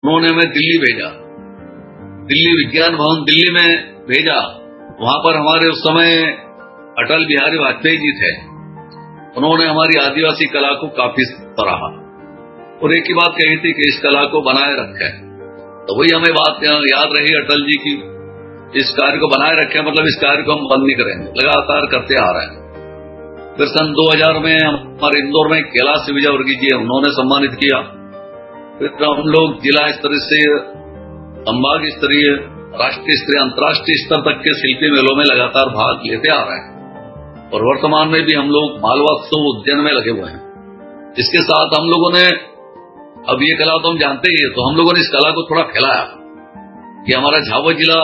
उन्होंने हमें दिल्ली भेजा, दिल्ली विज्ञान भवन दिल्ली में भेजा। वहां पर हमारे उस समय अटल बिहारी वाजपेयी जी थे। उन्होंने हमारी आदिवासी कला को काफी सराहा और एक ही बात कही थी कि इस कला को बनाए रखें। तो वही हमें बात याद रही अटल जी की, इस कार्य को बनाए रखें मतलब इस कार्य को हम बंद नहीं करेंगे, लगातार करते आ रहे हैं। फिर सन 2000 में हमारे इंदौर में कैलाश विजयवर्गीय जी उन्होंने सम्मानित किया। फिर हम लोग जिला स्तरीय से संभाग स्तरीय, राष्ट्रीय स्तरीय, अंतर्राष्ट्रीय स्तर तक के शिल्पी मेलों में लगातार भाग लेते आ रहे हैं और वर्तमान में भी हम लोग मालवात्सव उज्जैन में लगे हुए हैं। इसके साथ हम लोगों ने, अब ये कला तो हम जानते ही है, तो हम लोगों ने इस कला को थोड़ा फैलाया कि हमारा झाबुआ जिला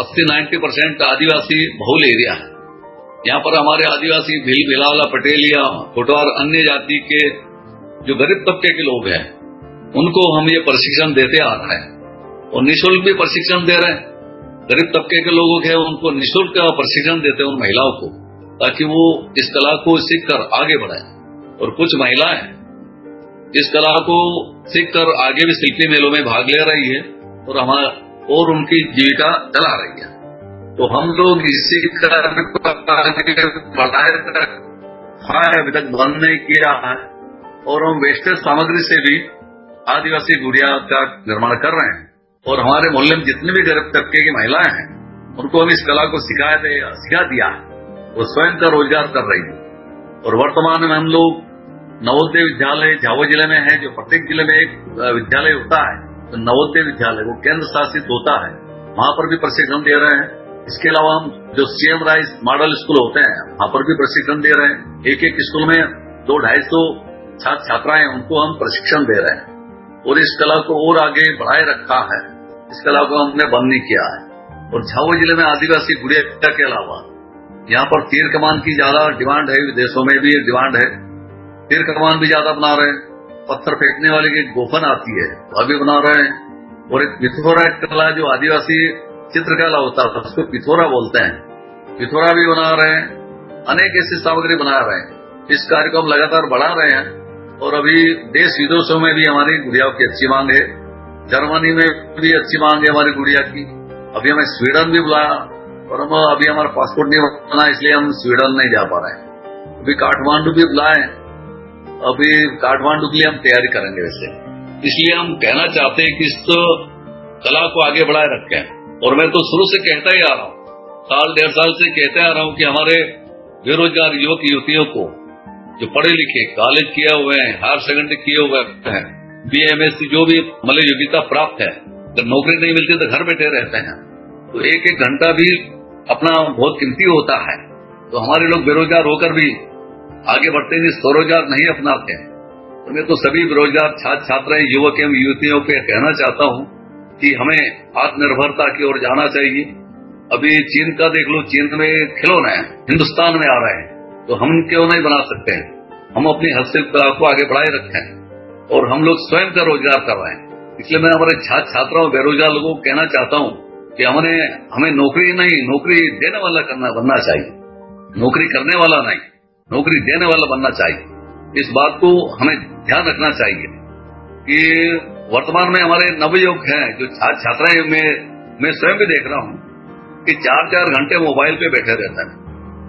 80-90% आदिवासी बहुल एरिया है। यहाँ पर हमारे आदिवासी भील, भिलावला, पटेलिया, कोटवार, अन्य जाति के जो गरीब तबके के लोग हैं उनको हम ये प्रशिक्षण देते आ रहे हैं और निःशुल्क भी प्रशिक्षण दे रहे हैं। गरीब तबके के लोगों के उनको निःशुल्क प्रशिक्षण देते हैं उन महिलाओं को, ताकि वो इस कला को सीखकर आगे बढ़े। और कुछ महिलाएं इस कला को सीखकर आगे भी शिल्पी मेलों में भाग ले रही है और उनकी जीविका चला रही है। तो हम लोग इसी कार्य को आगे बढ़ाए अभी तक बंद नहीं किया है और हम वेस्टेज सामग्री से भी आदिवासी गुड़िया का निर्माण कर रहे हैं और हमारे मोहल्ले में जितने भी गरीब तबके की महिलाएं हैं उनको हम इस कला को सिखा दिया है। वो स्वयं का रोजगार कर रही है और वर्तमान में हम लोग नवोदय विद्यालय झाबुआ जिले में है, जो प्रत्येक जिले में एक विद्यालय होता है, तो नवोदय विद्यालय वो केंद्र शासित होता है, वहां पर भी प्रशिक्षण दे रहे हैं। इसके अलावा हम जो सीएम राइस मॉडल स्कूल होते हैं वहां पर भी प्रशिक्षण दे रहे हैं। एक एक स्कूल में 200-250 छात्र छात्राएं उनको हम प्रशिक्षण दे रहे हैं और इस कला को और आगे बढ़ाए रखा है। इस कला को हमने बंद नहीं किया है। और झाबुआ जिले में आदिवासी गुड़िया के अलावा यहाँ पर तीर कमान की ज्यादा डिमांड है, विदेशों में भी डिमांड है। तीर कमान भी ज्यादा बना रहे हैं, पत्थर फेंकने वाले की गोफन आती है वह भी बना रहे हैं और एक पिथौरा कला जो आदिवासी चित्रकला होता है उसको पिथौरा बोलते हैं, पिथौरा भी बना रहे हैं। अनेक ऐसी सामग्री बना रहे हैं। इस कार्य को हम लगातार बढ़ा रहे हैं और अभी देश विदेशों में भी हमारी गुड़ियाओं की अच्छी मांग है। जर्मनी में भी अच्छी मांग है हमारी गुड़िया की। अभी हमें स्वीडन भी बुलाया और हम अभी हमारा पासपोर्ट नहीं बना इसलिए हम स्वीडन नहीं जा पा रहे हैं। अभी काठमांडू भी बुलाए, अभी काठमांडू के लिए हम तैयारी करेंगे वैसे। इसलिए हम कहना चाहते हैं कि इस कला को आगे बढ़ाए रखें। और मैं तो शुरू से कहता ही आ रहा हूँ, साल 1.5 साल से कहते आ रहा हूँ कि हमारे बेरोजगार युवक युवतियों को जो पढ़े लिखे, कॉलेज किए हुए हैं, हायर सेकेंडरी किए हुए हैं, BA MSc जो भी मतलब योग्यता प्राप्त है, अगर नौकरी नहीं मिलती तो घर बैठे रहते हैं, तो एक एक घंटा भी अपना बहुत कीमती होता है। तो हमारे लोग बेरोजगार होकर भी आगे बढ़ते नहीं, स्वरोजगार नहीं अपनाते हैं। तो मैं तो सभी बेरोजगार छात्र छात्राएं, युवक एवं युवतियों को कहना चाहता हूँ कि हमें आत्मनिर्भरता की ओर जाना चाहिए। अभी चीन का देख लो, चीन में खिलौने हिंदुस्तान में आ रहे हैं, तो हम क्यों नहीं बना सकते हैं। हम अपनी हस्तशिल्प कला को आगे बढ़ाए रखें और हम लोग स्वयं का रोजगार कर रहे हैं। इसलिए मैं हमारे छात्र छात्राओं, बेरोजगार लोगों को कहना चाहता हूँ कि हमें नौकरी नहीं, नौकरी देने वाला बनना चाहिए। नौकरी करने वाला नहीं, नौकरी देने वाला बनना चाहिए। इस बात को हमें ध्यान रखना चाहिए कि वर्तमान में हमारे नवयुवक हैं जो छात्र छात्राएं, मैं स्वयं भी देख रहा हूँ कि 4-4 घंटे मोबाइल पे बैठे रहते हैं,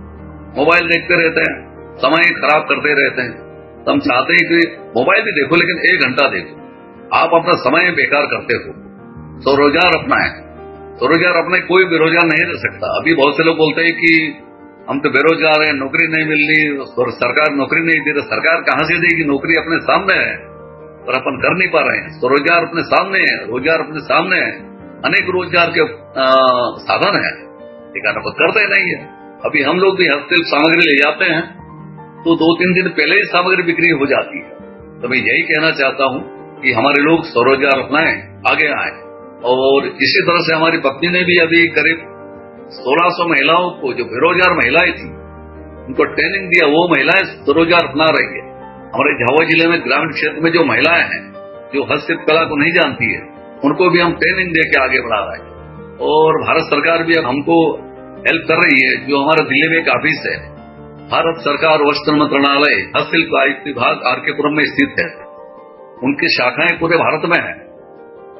मोबाइल देखते रहते हैं, समय खराब करते रहते हैं। तो हम चाहते हैं कि मोबाइल भी देखो लेकिन 1 घंटा देखो। आप अपना समय बेकार करते हो, स्वरोजगार अपनाएं। स्वरोजगार अपने कोई बेरोजगार नहीं रह सकता। अभी बहुत से लोग बोलते हैं कि हम तो बेरोजगार हैं, नौकरी नहीं मिल रही, सरकार नौकरी नहीं दे रही। सरकार कहाँ से देगी? नौकरी अपने सामने है और अपन कर नहीं पा रहे हैं। स्वरोजगार अपने सामने है, रोजगार अपने सामने है, अनेक रोजगार के साधन है, लेकिन अपन करते नहीं है। अभी हम लोग भी हस्तशिल्प सामग्री ले जाते हैं तो 2-3 दिन पहले ही सामग्री बिक्री हो जाती है। तो मैं यही कहना चाहता हूँ कि हमारे लोग स्वरोजगार अपनाएं, आगे आए। और इसी तरह से हमारी पत्नी ने भी अभी करीब 1600 महिलाओं को, जो बेरोजगार महिलाएं थी, उनको ट्रेनिंग दिया। वो महिलाएं स्वरोजगार अपना रही है। हमारे झाबुआ जिले में ग्रामीण क्षेत्र में जो महिलाएं हैं जो हस्तशिल्प कला को नहीं जानती है, उनको भी हम ट्रेनिंग दे के आगे बढ़ा रहे हैं। और भारत सरकार भी अब हमको हेल्प कर रही है। जो हमारा दिल्ली में एक ऑफिस है, भारत सरकार वस्त्र मंत्रालय हस्तशिल्प आयुक्त विभाग RK पुरम में स्थित है, उनकी शाखाएं पूरे भारत में है।